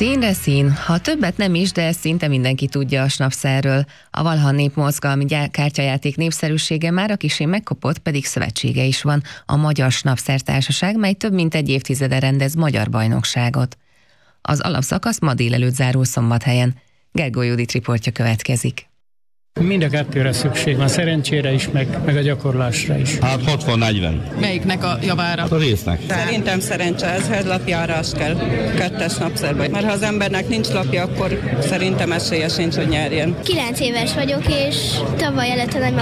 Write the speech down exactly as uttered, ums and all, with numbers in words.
Színre szín, ha többet nem is, de szinte mindenki tudja a Snapszerről. A Valha Népmozgalmi kártyajáték népszerűsége már a kissé megkopott, pedig szövetsége is van, a Magyar Snapszer Társaság, mely több mint egy évtizede rendez magyar bajnokságot. Az alapszakasz ma délelőtt zárul Szombathelyen. Gergó Judit riportja következik. Mind a kettőre szükség van, szerencsére is, meg, meg a gyakorlásra is. Hát hatvan negyven. Melyiknek a javára? A résznek. Szerintem szerencse, ezhez lapjárás kell kettes Snapszerbe. Mert ha az embernek nincs lapja, akkor szerintem esélye sincs, hogy nyerjen. Kilenc éves vagyok, és tavaly előtt a